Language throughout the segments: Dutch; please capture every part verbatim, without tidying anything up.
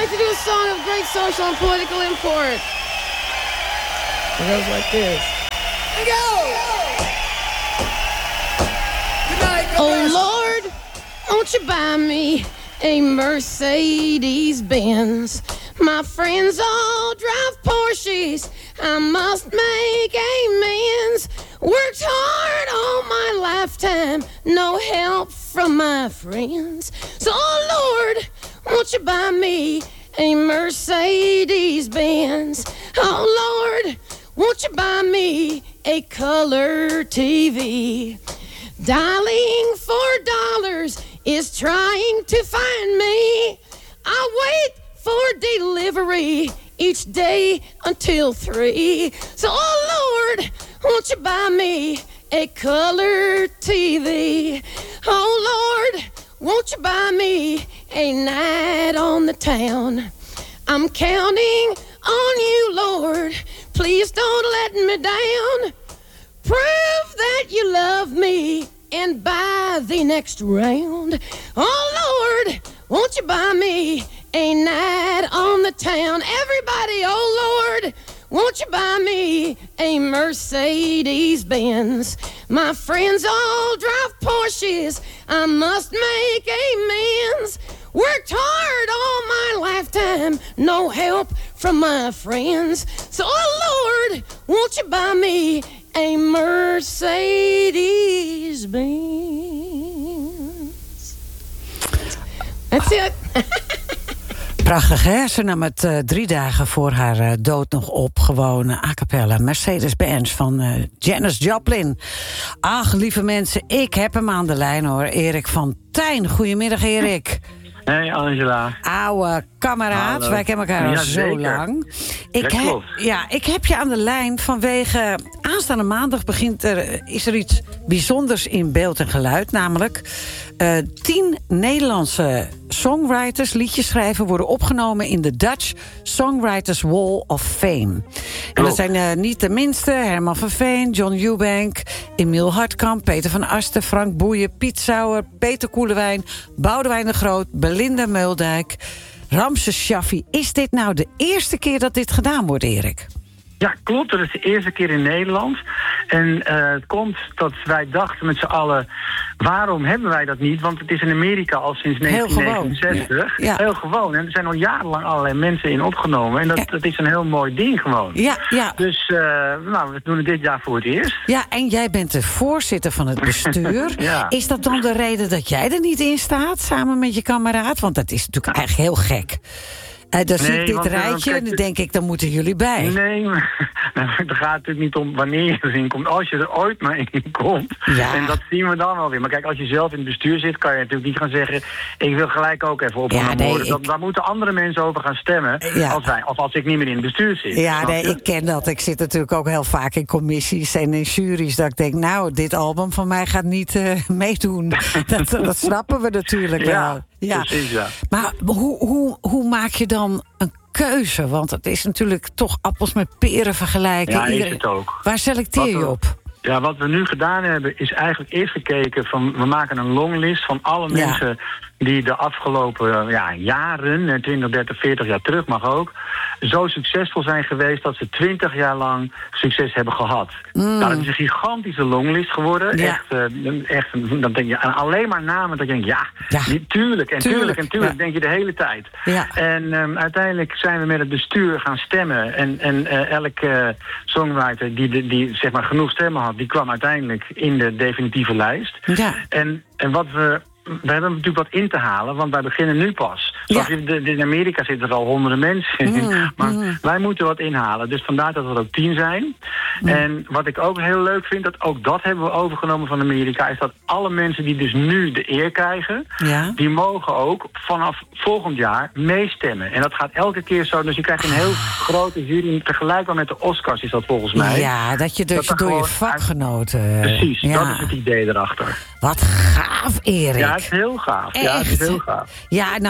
like to do a song of great social and political import. It goes like this. Go! Good night, God bless. Oh, Lord, won't you buy me a Mercedes-Benz? My friends all drive Porsches. I must make amends. Worked hard all my lifetime, no help from my friends. So, oh Lord, won't you buy me a Mercedes-Benz? Oh Lord, won't you buy me a color T V? Dialing for dollars is trying to find me. I wait for delivery each day until three. So, oh Lord, won't you buy me a color T V? Oh Lord, won't you buy me a night on the town? I'm counting on you, Lord. Please don't let me down. Prove that you love me and buy the next round. Oh Lord, won't you buy me a night on the town? Everybody, oh Lord, won't you buy me a Mercedes-Benz? My friends all drive Porsches. I must make amends. Worked hard all my lifetime, no help from my friends. So, oh Lord, won't you buy me a Mercedes-Benz? That's it. Prachtig, hè? Ze nam het uh, drie dagen voor haar uh, dood nog op. Gewoon uh, a cappella. Mercedes-Benz van uh, Janis Joplin. Ach, lieve mensen, ik heb hem aan de lijn, hoor. Erik van Tijn. Goedemiddag, Erik. Hey Angela. Oude kameraad, Hallo. wij kennen elkaar al Ja, zo zeker. lang. Ik Dat heb, klopt. ja, ik heb je aan de lijn vanwege... Aanstaande maandag begint er, is er iets bijzonders in beeld en geluid. Namelijk uh, tien Nederlandse songwriters, liedjeschrijvers... worden opgenomen in de Dutch Songwriters Wall of Fame. En dat zijn uh, niet de minste: Herman van Veen, John Eubank, Emiel Hartkamp, Peter van Asten, Frank Boeien, Piet Sauer, Peter Koelewijn, Boudewijn de Groot, Belinda Meuldijk, Ramses Shaffi. Is dit nou de eerste keer dat dit gedaan wordt, Erik? Ja, klopt. Dat is de eerste keer in Nederland. En uh, het komt dat wij dachten met z'n allen... waarom hebben wij dat niet? Want het is in Amerika al sinds negentien negenenzestig. Ja. Ja. Heel gewoon. En er zijn al jarenlang allerlei mensen in opgenomen. En dat, Ja. dat is een heel mooi ding gewoon. Ja, ja. Dus uh, nou, we doen het dit jaar voor het eerst. Ja, en jij bent de voorzitter van het bestuur. Ja. Is dat dan de reden dat jij er niet in staat, samen met je kameraad? Want dat is natuurlijk eigenlijk heel gek. Uh, dan zie Nee, ik dit want, uh, rijtje kijk, en dan denk ik, dan moeten jullie bij. Nee, maar nou, het gaat natuurlijk niet om wanneer je erin komt. Als je er ooit maar in komt. Ja. En dat zien we dan wel weer. Maar kijk, als je zelf in het bestuur zit, kan je natuurlijk niet gaan zeggen... ik wil gelijk ook even opgenomen Ja, nee, worden. Dat, ik- daar moeten andere mensen over gaan stemmen. Ja. Als wij, of als ik niet meer in het bestuur zit. Ja, Snap nee, je? ik ken dat. Ik zit natuurlijk ook heel vaak in commissies en in juries... dat ik denk, nou, dit album van mij gaat niet uh, meedoen. dat, dat snappen we natuurlijk Ja, wel. Ja. precies, ja. Maar hoe, hoe, hoe maak je dan een keuze? Want het is natuurlijk toch appels met peren vergelijken. Ja, is Iedereen- het ook. Waar selecteer Wat je we- op? Ja, wat we nu gedaan hebben is eigenlijk eerst gekeken van... we maken een longlist van alle Ja. mensen die de afgelopen ja, jaren... twintig, dertig, veertig jaar terug mag ook... zo succesvol zijn geweest dat ze twintig jaar lang succes hebben gehad. Mm. Nou, dat is een gigantische longlist geworden. Ja. Echt, uh, echt, dan denk je aan alleen maar namen dat je denkt... ja, Ja. die- tuurlijk en tuurlijk, Tuurlijk, en tuurlijk, ja. denk je de hele tijd. Ja. En um, uiteindelijk zijn we met het bestuur gaan stemmen. En, en uh, elke uh, songwriter die, de, die zeg maar genoeg stemmen had... die kwam uiteindelijk in de definitieve lijst. Ja. En, en wat we... We hebben natuurlijk wat in te halen, want wij beginnen nu pas. Ja. Zoals in, de, in Amerika zitten er al honderden mensen in. Mm, maar mm. wij moeten wat inhalen. Dus vandaar dat we er ook tien zijn. Mm. En wat ik ook heel leuk vind, dat ook dat hebben we overgenomen van Amerika... is dat alle mensen die dus nu de eer krijgen... Ja. die mogen ook vanaf volgend jaar meestemmen. En dat gaat elke keer zo. Dus je krijgt een heel grote jury. Vergelijkbaar met de Oscars is dat volgens mij. Ja, dat je dus Dat er door je gewoon vakgenoten... Precies, ja. dat is het idee erachter. Wat gaaf, Erik. Ja, het is heel gaaf. Ja, het is Echt? heel gaaf. Ja, nou ja, ik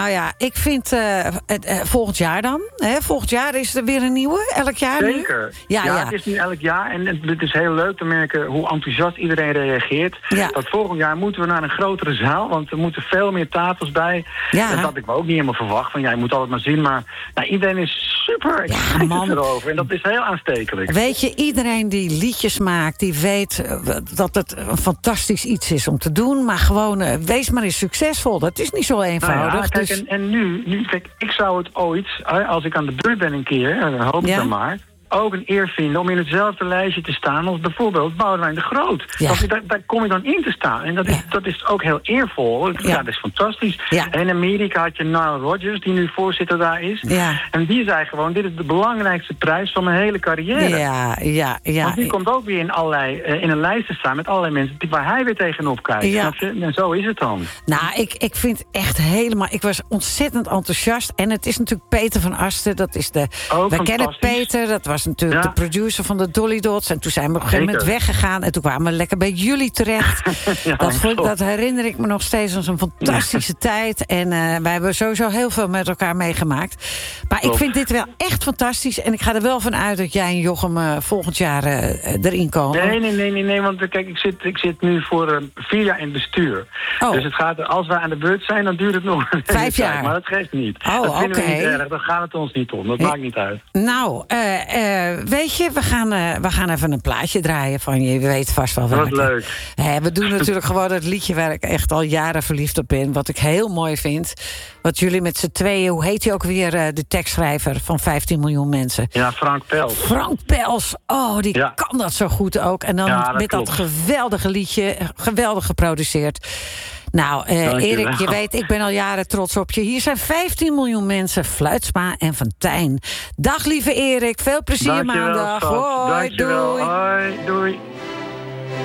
ik vind uh, het, uh, volgend jaar dan. Hè, volgend jaar is er weer een nieuwe. Elk jaar nu. Zeker. Ja, ja, ja, het is nu elk jaar. En het is heel leuk te merken hoe enthousiast iedereen reageert. Ja. Dat volgend jaar moeten we naar een grotere zaal. Want er moeten veel meer tafels bij. Ja. Dat had ik me ook niet helemaal verwacht. Van, ja, je moet altijd maar zien. Maar nou, iedereen is super excited man. erover. En dat is heel aanstekelijk. Weet je, iedereen die liedjes maakt, die weet uh, dat het een fantastisch iets is om te doen. Maar gewoon, uh, wees maar eens succesvol. Dat is niet zo eenvoudig. Nou ja, kijk, dus... en, en nu, nu, kijk, ik zou het ooit, als ik aan de beurt ben een keer, dan hoop ik Ja? dan maar, ook een eer vinden om in hetzelfde lijstje te staan als bijvoorbeeld Boudewijn de Groot. Ja. Dat, daar, daar kom je dan in te staan. En dat is, Ja. dat is ook heel eervol. Ja, Ja. dat is fantastisch. Ja. En in Amerika had je Nile Rodgers, die nu voorzitter daar is. Ja. En die zei gewoon, dit is de belangrijkste prijs van mijn hele carrière. Ja, ja, ja. Want die komt ook weer in, allerlei, uh, in een lijst te staan met allerlei mensen die, waar hij weer tegenop kijkt. Ja. Snap je? En zo is het dan. Nou, ik, ik vind echt helemaal... Ik was ontzettend enthousiast. En het is natuurlijk Peter van Asten. Dat is de... Ook wij kennen fantastisch. Peter. Dat was natuurlijk Ja. de producer van de Dolly Dots. En toen zijn we op een gegeven moment Zeker. weggegaan. En toen kwamen we lekker bij jullie terecht. Ja, dat, vond, klopt. dat herinner ik me nog steeds als een fantastische tijd. En uh, wij hebben sowieso heel veel met elkaar meegemaakt. Maar Klopt. ik vind dit wel echt fantastisch. En ik ga er wel van uit dat jij en Jochem uh, volgend jaar uh, erin komen. Nee, nee, nee, nee, nee, want kijk, ik zit, ik zit nu voor uh, vier jaar in het bestuur. Oh. Dus het gaat, als wij aan de beurt zijn, dan duurt het nog een Vijf tijd, jaar. Maar dat geeft niet. Oh, dat vinden oké. we niet erg, dan gaat het ons niet om. Dat Ja. maakt niet uit. Nou, uh, uh, weet je, we gaan, uh, we gaan even een plaatje draaien van je. Je weet vast wel Wat welke. leuk. Hè, we doen natuurlijk gewoon het liedje waar ik echt al jaren verliefd op ben. Wat ik heel mooi vind. Wat jullie met z'n tweeën, hoe heet hij ook weer, uh, de tekstschrijver van vijftien miljoen mensen? Ja, Frank Pels. Frank Pels, oh, die Ja. kan dat zo goed ook. En dan Ja, dat met klopt. dat geweldige liedje, geweldig geproduceerd. Nou, uh, Dank je Erik, wel. je weet, ik ben al jaren trots op je. Hier zijn vijftien miljoen mensen, Fluitsma en Fontijn. Dag lieve Erik, veel plezier Dankjewel, maandag. schat. Hoi, Dankjewel. doei. Hoi, doei.